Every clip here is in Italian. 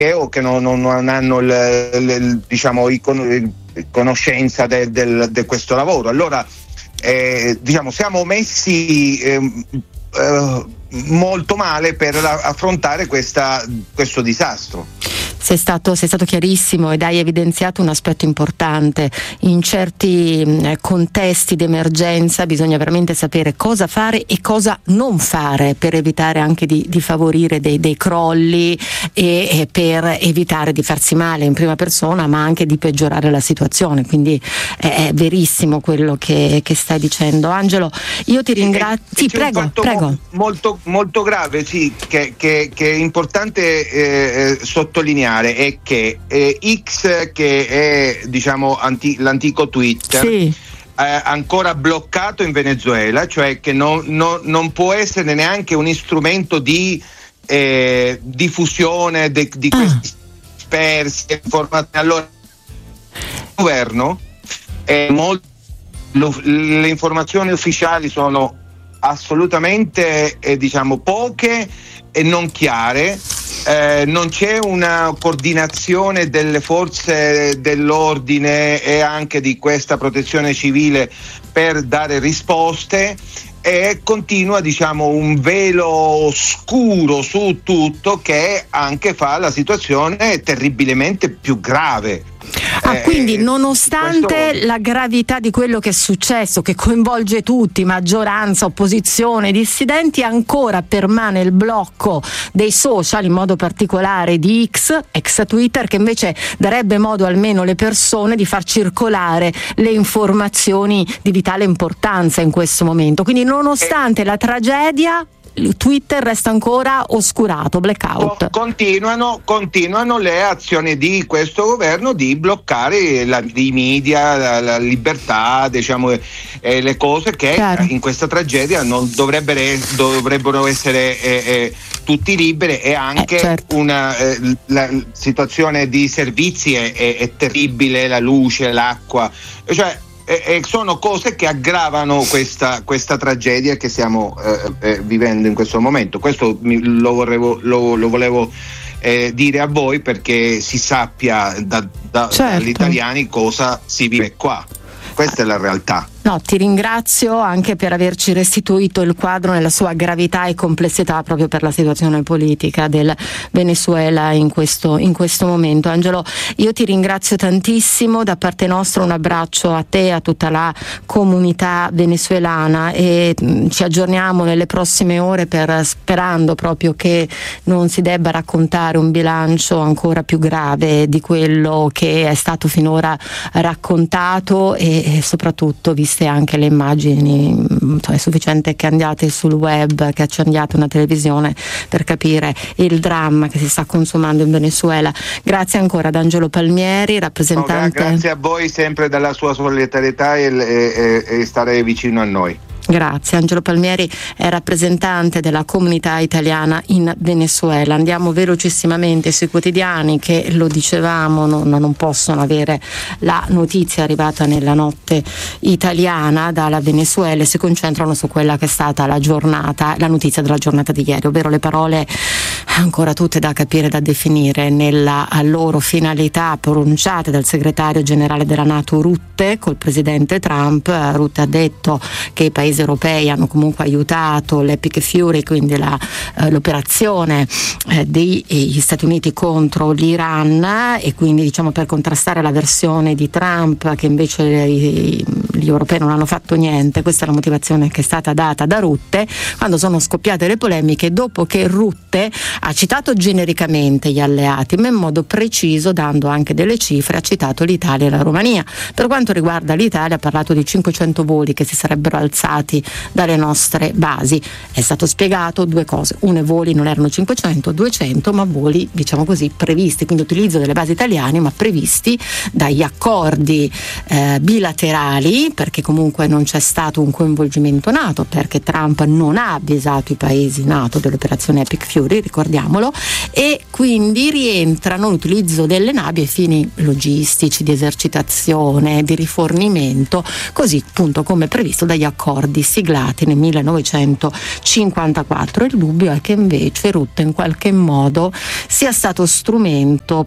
o che non hanno diciamo conoscenza di questo lavoro. Allora diciamo siamo messi molto male per affrontare questo disastro. Sei stato chiarissimo ed hai evidenziato un aspetto importante. In certi contesti d'emergenza bisogna veramente sapere cosa fare e cosa non fare per evitare anche di favorire dei crolli e per evitare di farsi male in prima persona, ma anche di peggiorare la situazione. Quindi è verissimo quello che stai dicendo. Angelo, io ti ringrazio. Sì, prego. Molto, molto grave, sì, che è importante sottolineare è che X, che è diciamo l'antico Twitter, sì, ancora bloccato in Venezuela, cioè che non può essere neanche un strumento di diffusione di questi persi informazioni. Allora il governo le informazioni ufficiali sono assolutamente diciamo poche e non chiare. Non c'è una coordinazione delle forze dell'ordine e anche di questa protezione civile per dare risposte, e continua diciamo un velo scuro su tutto che anche fa la situazione terribilmente più grave. Quindi nonostante la gravità di quello che è successo, che coinvolge tutti, maggioranza, opposizione, dissidenti, ancora permane il blocco dei social, in modo particolare di X, ex Twitter, che invece darebbe modo almeno alle persone di far circolare le informazioni di vitale importanza in questo momento. Quindi nonostante la tragedia, Twitter resta ancora oscurato, blackout. Continuano le azioni di questo governo di bloccare i media, la libertà, diciamo, le cose che in questa tragedia non dovrebbero essere tutti liberi, e anche la situazione di servizi è terribile, la luce, l'acqua, cioè sono cose che aggravano questa tragedia che stiamo vivendo in questo momento. Questo lo volevo dire a voi, perché si sappia dagli italiani cosa si vive qua. Questa è la realtà. No, ti ringrazio anche per averci restituito il quadro nella sua gravità e complessità proprio per la situazione politica del Venezuela in questo momento. Angelo, io ti ringrazio tantissimo, da parte nostra un abbraccio a te e a tutta la comunità venezuelana, e ci aggiorniamo nelle prossime ore sperando proprio che non si debba raccontare un bilancio ancora più grave di quello che è stato finora raccontato, e soprattutto viste anche le immagini, è sufficiente che andiate sul web, che accendiate una televisione per capire il dramma che si sta consumando in Venezuela. Grazie ancora ad Angelo Palmieri, rappresentante. Grazie a voi sempre della sua solidarietà e stare vicino a noi. Grazie. Angelo Palmieri è rappresentante della comunità italiana in Venezuela. Andiamo velocissimamente sui quotidiani che, lo dicevamo, non possono avere la notizia arrivata nella notte italiana dalla Venezuela, e si concentrano su quella che è stata la notizia della giornata di ieri, ovvero le parole ancora tutte da capire, da definire nella loro finalità, pronunciate dal segretario generale della NATO Rutte col presidente Trump. Rutte ha detto che i paesi europei hanno comunque aiutato l'Epic Fury, quindi l'operazione degli Stati Uniti contro l'Iran, e quindi diciamo per contrastare la versione di Trump che invece gli europei non hanno fatto niente. Questa è la motivazione che è stata data da Rutte quando sono scoppiate le polemiche, dopo che Rutte ha citato genericamente gli alleati, ma in modo preciso, dando anche delle cifre, ha citato l'Italia e la Romania. Per quanto riguarda l'Italia ha parlato di 500 voli che si sarebbero alzati dalle nostre basi. È stato spiegato due cose: i voli non erano 500, 200, ma voli, diciamo così, previsti, quindi utilizzo delle basi italiane ma previsti dagli accordi bilaterali nubi, perché comunque non c'è stato un coinvolgimento NATO, perché Trump non ha avvisato i paesi NATO dell'operazione Epic Fury, ricordiamolo, e quindi rientrano l'utilizzo delle navi ai fini logistici, di esercitazione, di rifornimento, così appunto come previsto dagli accordi siglati nel 1954. Il dubbio è che invece Rutte in qualche modo sia stato strumento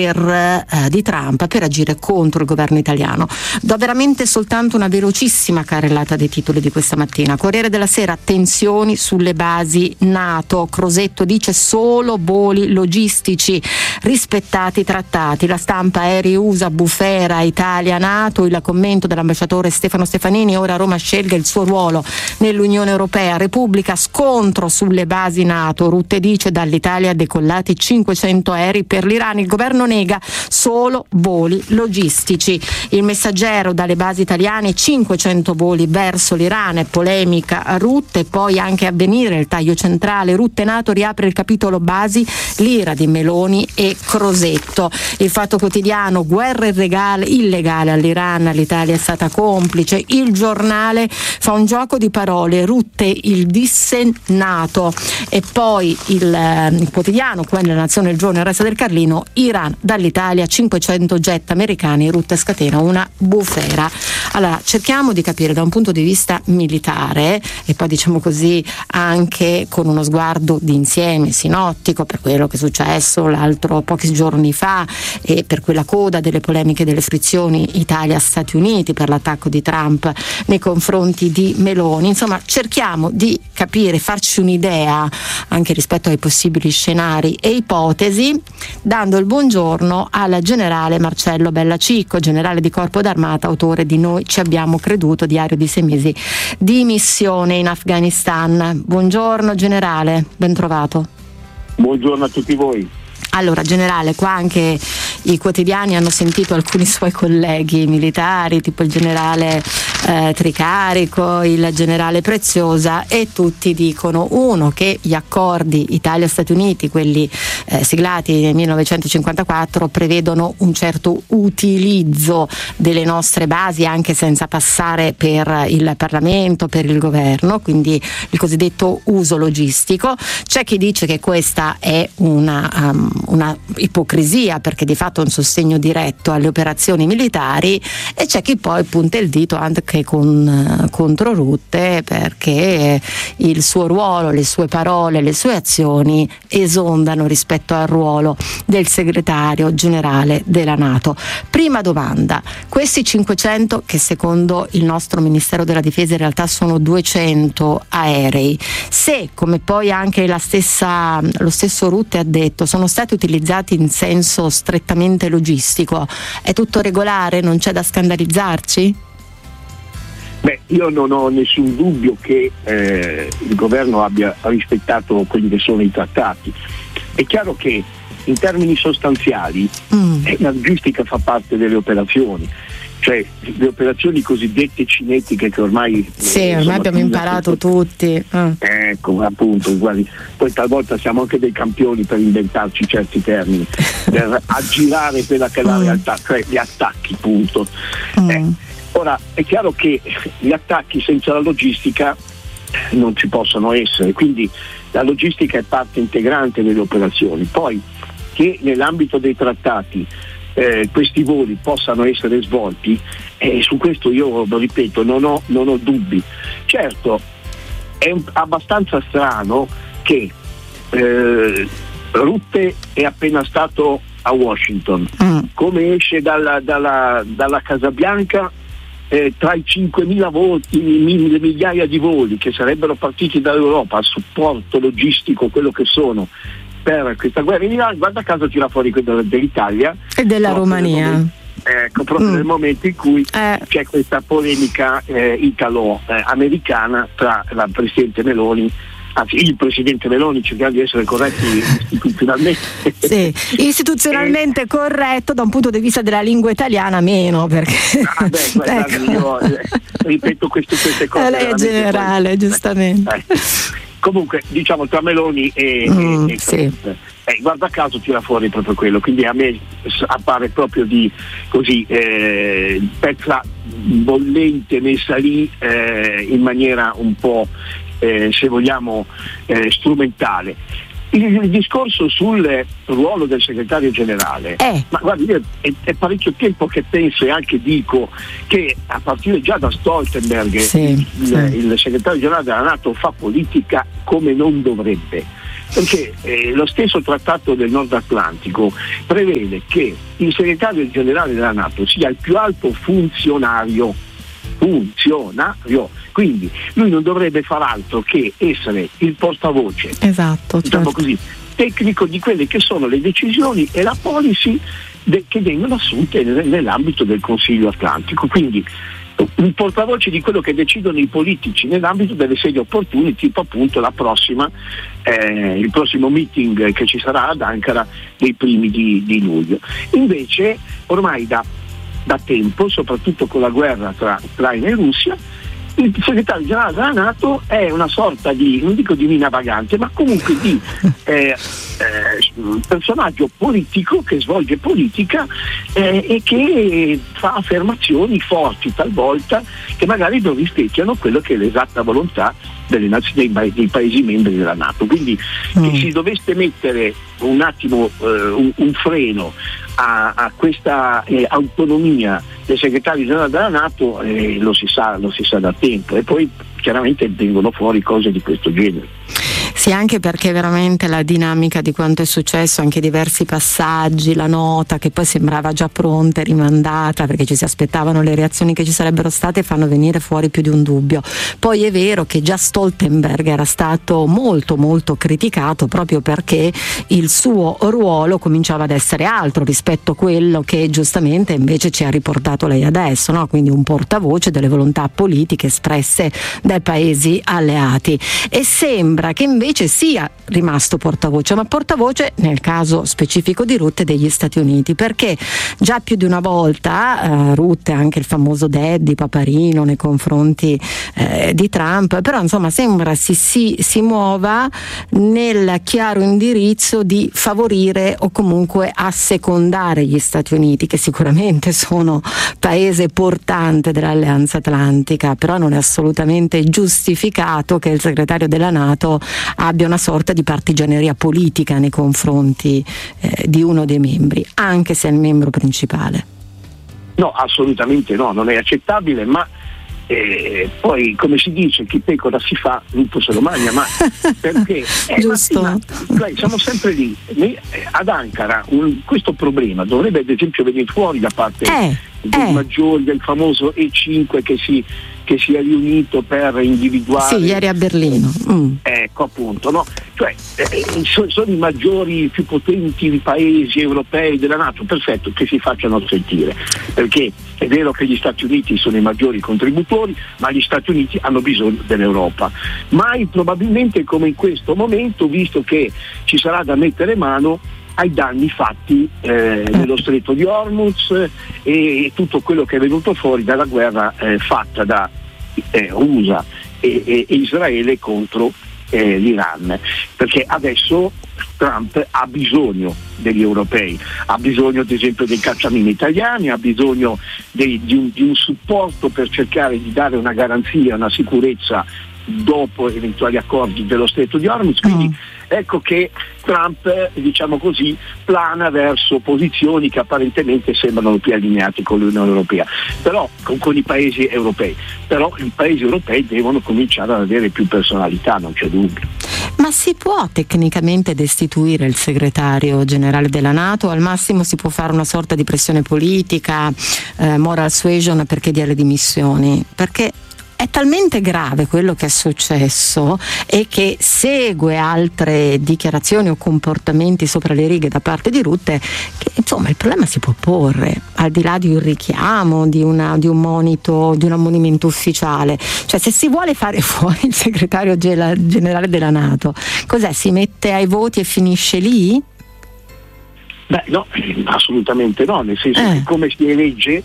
di Trump per agire contro il governo italiano. Do veramente soltanto una velocissima carrellata dei titoli di questa mattina. Corriere della Sera: tensioni sulle basi NATO. Crosetto dice solo voli logistici, rispettati i trattati. La Stampa: aerei USA, bufera, Italia, NATO. Il commento dell'ambasciatore Stefano Stefanini: ora Roma scelga il suo ruolo nell'Unione Europea. Repubblica: scontro sulle basi NATO. Rutte dice dall'Italia decollati 500 aerei per l'Iran. Il governo nega solo voli logistici. Il Messaggero: dalle basi italiane 500 voli verso l'Iran. È polemica Rutte. Poi anche Avvenire, il taglio centrale: Rutte NATO riapre il capitolo basi, l'ira di Meloni e Crosetto. Il Fatto Quotidiano: guerra illegale all'Iran, l'Italia è stata complice. Il Giornale fa un gioco di parole: Rutte il dissennato. E poi il quotidiano, quella La Nazione, Il Giorno e il Resto del Carlino: Iran dall'Italia 500 jet americani, Rutte scatena una bufera. Allora cerchiamo di capire da un punto di vista militare, e poi diciamo così anche con uno sguardo d'insieme sinottico per quello che è successo pochi giorni fa e per quella coda delle polemiche, delle frizioni Italia-Stati Uniti per l'attacco di Trump nei confronti di Meloni. Insomma, cerchiamo di capire, farci un'idea anche rispetto ai possibili scenari e ipotesi, dando il buongiorno al generale Marcello Bellacicco, generale di Corpo d'Armata, autore di Noi ci abbiamo creduto, diario di 6 mesi di missione in Afghanistan. Buongiorno generale, ben trovato. Buongiorno a tutti voi. Allora generale, qua anche i quotidiani hanno sentito alcuni suoi colleghi militari, tipo il generale Tricarico, il generale Preziosa, e tutti dicono: uno, che gli accordi Italia-Stati Uniti, quelli siglati nel 1954, prevedono un certo utilizzo delle nostre basi anche senza passare per il Parlamento, per il governo, quindi il cosiddetto uso logistico. C'è chi dice che questa è una ipocrisia, perché di fatto è un sostegno diretto alle operazioni militari, e c'è chi poi punta il dito anche contro Rutte, perché il suo ruolo, le sue parole, le sue azioni esondano rispetto al ruolo del segretario generale della NATO. Prima domanda: questi 500, che secondo il nostro Ministero della Difesa in realtà sono 200 aerei, se, come poi anche lo stesso Rutte ha detto, sono stati utilizzati in senso strettamente logistico, è tutto regolare? Non c'è da scandalizzarci? Beh, io non ho nessun dubbio che il governo abbia rispettato quelli che sono i trattati. È chiaro che in termini sostanziali la logistica fa parte delle operazioni, cioè le operazioni cosiddette cinetiche che ormai abbiamo imparato tutti. Ecco, appunto, guardi, poi talvolta siamo anche dei campioni per inventarci certi termini per aggirare quella che è la realtà, cioè gli attacchi, punto. Ora è chiaro che gli attacchi senza la logistica non ci possono essere, quindi la logistica è parte integrante delle operazioni. Poi che nell'ambito dei trattati questi voli possano essere svolti, su questo io lo ripeto, non ho dubbi. Certo, è abbastanza strano che Rutte è appena stato a Washington, come esce dalla Casa Bianca, tra i 5.000 voli, migliaia di voli che sarebbero partiti dall'Europa a supporto logistico, quello che sono per questa guerra in Iran, guarda caso tira fuori quello dell'Italia e della Romania. Proprio nel momento in cui c'è questa polemica italo-americana tra la Presidente Meloni, anzi il Presidente Meloni, cercando di essere corretti istituzionalmente. Sì, istituzionalmente corretto, da un punto di vista della lingua italiana meno, perché ecco. Io ripeto queste cose. Lei è generale, giustamente. Comunque, diciamo, tra Meloni e sì. guarda caso tira fuori proprio quello, quindi a me appare proprio di così pezza bollente messa lì in maniera un po' se vogliamo strumentale. Il discorso sul ruolo del segretario generale, ma guardi, è parecchio tempo che penso e anche dico che a partire già da Stoltenberg il segretario generale della NATO fa politica come non dovrebbe. Perché lo stesso trattato del Nord Atlantico prevede che il segretario generale della NATO sia il più alto funzionario, quindi lui non dovrebbe far altro che essere il portavoce, diciamo così, tecnico di quelle che sono le decisioni e la policy che vengono assunte nell'ambito del Consiglio Atlantico, quindi un portavoce di quello che decidono i politici nell'ambito delle sedi opportune, tipo appunto il prossimo meeting che ci sarà ad Ankara nei primi di luglio. Invece ormai da tempo, soprattutto con la guerra tra Ucraina e Russia, il segretario generale della NATO è una sorta di, non dico di mina vagante, ma comunque di personaggio politico che svolge politica e che fa affermazioni forti talvolta che magari non rispecchiano quello che è l'esatta volontà dei paesi membri della NATO. Quindi che si dovesse mettere un attimo un freno a questa autonomia del segretario generale della NATO lo si sa da tempo, e poi chiaramente vengono fuori cose di questo genere. Sì, anche perché veramente la dinamica di quanto è successo, anche diversi passaggi, la nota che poi sembrava già pronta e rimandata perché ci si aspettavano le reazioni che ci sarebbero state, fanno venire fuori più di un dubbio. Poi è vero che già Stoltenberg era stato molto molto criticato proprio perché il suo ruolo cominciava ad essere altro rispetto a quello che giustamente invece ci ha riportato lei adesso, no? Quindi un portavoce delle volontà politiche espresse dai paesi alleati, e sembra che invece sia rimasto portavoce, ma portavoce nel caso specifico di Rutte degli Stati Uniti, perché già più di una volta Rutte, anche il famoso Daddy Paparino nei confronti di Trump, però insomma sembra si muova nel chiaro indirizzo di favorire o comunque assecondare gli Stati Uniti, che sicuramente sono paese portante dell'Alleanza Atlantica, però non è assolutamente giustificato che il segretario della NATO abbia una sorta di partigianeria politica nei confronti di uno dei membri, anche se è il membro principale. No, assolutamente no, non è accettabile, ma poi come si dice, chi pecora si fa, lupo se lo mangia, ma perché? Giusto. Siamo sempre lì. Ad Ankara questo problema dovrebbe ad esempio venire fuori da parte dei maggiori, del famoso E5 che si è riunito per individuare. Sì, ieri a Berlino. Ecco appunto, no? Cioè sono i maggiori, più potenti paesi europei della NATO, perfetto, che si facciano sentire, perché è vero che gli Stati Uniti sono i maggiori contributori, ma gli Stati Uniti hanno bisogno dell'Europa. Mai probabilmente come in questo momento, visto che ci sarà da mettere mano ai danni fatti nello stretto di Hormuz e tutto quello che è venuto fuori dalla guerra fatta da USA e Israele contro l'Iran, perché adesso Trump ha bisogno degli europei, ha bisogno ad esempio dei cacciamini italiani, ha bisogno di un supporto per cercare di dare una garanzia, una sicurezza dopo eventuali accordi dello stretto di Hormuz, quindi ecco che Trump, diciamo così, plana verso posizioni che apparentemente sembrano più allineate con l'Unione Europea, però con i paesi europei, però i paesi europei devono cominciare ad avere più personalità, non c'è dubbio. Ma si può tecnicamente destituire il segretario generale della NATO? Al massimo si può fare una sorta di pressione politica, moral suasion per chiedere le dimissioni, perché è talmente grave quello che è successo e che segue altre dichiarazioni o comportamenti sopra le righe da parte di Rutte, che insomma il problema si può porre al di là di un richiamo, di un monito, di un ammonimento ufficiale. Cioè, se si vuole fare fuori il segretario generale della NATO, cos'è? Si mette ai voti e finisce lì? Beh no, assolutamente no, nel senso che come si elegge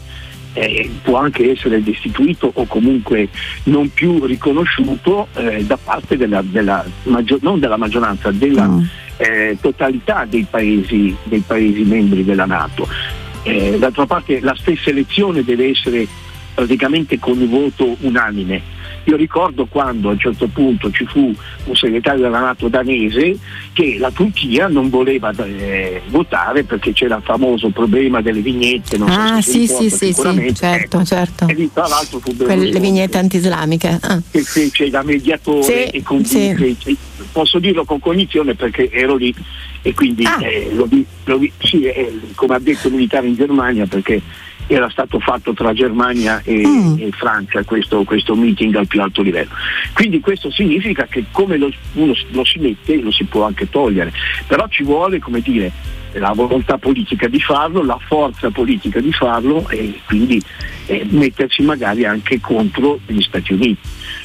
può anche essere destituito o comunque non più riconosciuto da parte non della maggioranza, della totalità dei paesi membri della NATO. D'altra parte la stessa elezione deve essere praticamente con il voto unanime. Io ricordo quando a un certo punto ci fu un segretario della NATO danese che la Turchia non voleva votare perché c'era il famoso problema delle vignette, non so se sì, certo. E lì tra l'altro fu quelle vignette anti-islamiche che fece da mediatore e convinse, posso dirlo con cognizione perché ero lì e quindi lo vi come ha detto il militare in Germania, perché era stato fatto tra Germania e Francia questo meeting al più alto livello. Quindi questo significa che come uno lo si mette lo si può anche togliere, però ci vuole, come dire, la volontà politica di farlo, la forza politica di farlo e quindi mettersi magari anche contro gli Stati Uniti.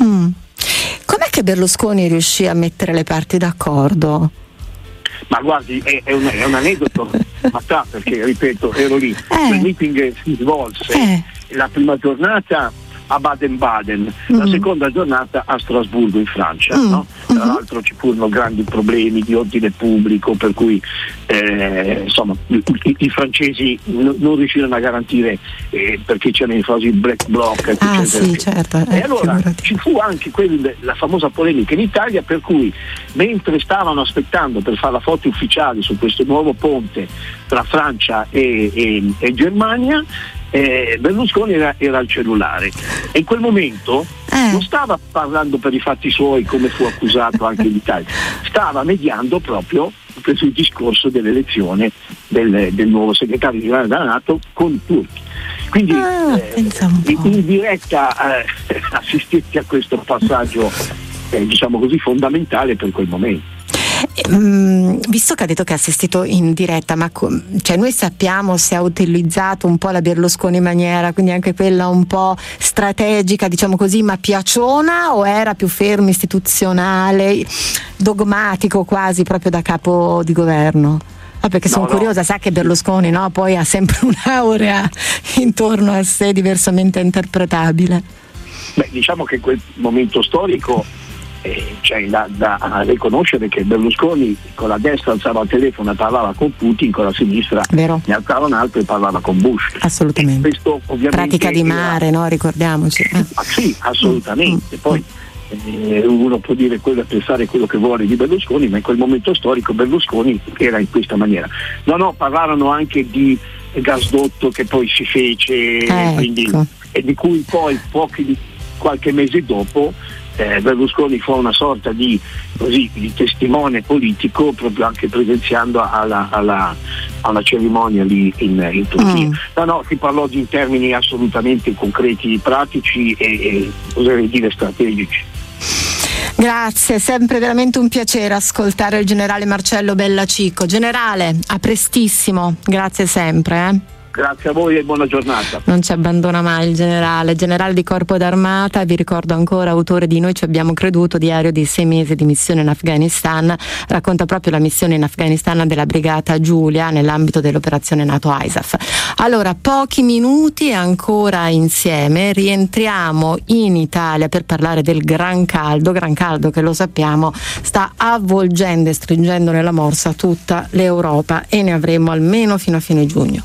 Com'è che Berlusconi riuscì a mettere le parti d'accordo? Ma guardi, è un aneddoto, perché ripeto, ero lì, il meeting si svolse la prima giornata a Baden-Baden, la seconda giornata a Strasburgo in Francia, no? Tra l'altro ci furono grandi problemi di ordine pubblico, per cui insomma i francesi non riuscirono a garantire perché c'erano i famosi black bloc, eccetera. Certo. E allora ci fu anche la famosa polemica in Italia, per cui mentre stavano aspettando per fare la foto ufficiale su questo nuovo ponte tra Francia e Germania, Berlusconi era al cellulare e in quel momento non stava parlando per i fatti suoi come fu accusato anche in Italia, stava mediando proprio sul discorso dell'elezione del nuovo segretario generale della NATO con i turchi. Quindi in diretta assistetti a questo passaggio diciamo così fondamentale per quel momento. Visto che ha detto che ha assistito in diretta, ma noi sappiamo se ha utilizzato un po' la Berlusconi maniera, quindi anche quella un po' strategica, diciamo così, ma piaciona, o era più fermo, istituzionale, dogmatico quasi proprio da capo di governo? Perché sono curiosa, sa che Berlusconi poi ha sempre un'aurea intorno a sé diversamente interpretabile. Diciamo che quel momento storico c'è da riconoscere che Berlusconi con la destra alzava il telefono e parlava con Putin, con la sinistra ne alzava un altro e parlava con Bush. Assolutamente. Questo, ovviamente, pratica di mare, ricordiamoci. Sì, assolutamente. Poi uno può dire pensare quello che vuole di Berlusconi, ma in quel momento storico Berlusconi era in questa maniera. Parlarono anche di gasdotto che poi si fece, quindi, e di cui poi qualche mese dopo Berlusconi fu una sorta di testimone politico, proprio anche presenziando alla cerimonia lì in Turchia. Si parlò in termini assolutamente concreti, pratici e oserei dire strategici. Grazie, sempre veramente un piacere ascoltare il generale Marcello Bellacico. Generale, a prestissimo, grazie sempre. Grazie a voi e buona giornata. Non ci abbandona mai il generale di Corpo d'Armata, vi ricordo ancora, autore di Noi ci abbiamo creduto, diario di 6 mesi di missione in Afghanistan, racconta proprio la missione in Afghanistan della brigata Giulia nell'ambito dell'operazione NATO ISAF. Allora, pochi minuti ancora insieme, rientriamo in Italia per parlare del gran caldo che lo sappiamo sta avvolgendo e stringendo nella morsa tutta l'Europa e ne avremo almeno fino a fine giugno.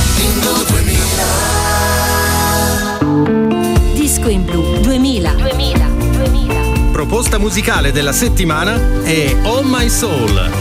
Disco in Blu 2000. Proposta musicale della settimana è All My Soul.